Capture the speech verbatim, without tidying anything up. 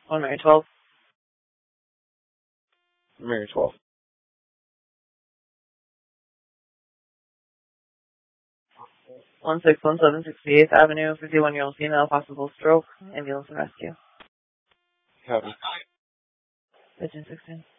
One Mary twelve. Mary twelve. One six one seven sixty-eighth Avenue, fifty-one-year-old female, possible stroke, ambulance and rescue. Copy. fifteen sixteen.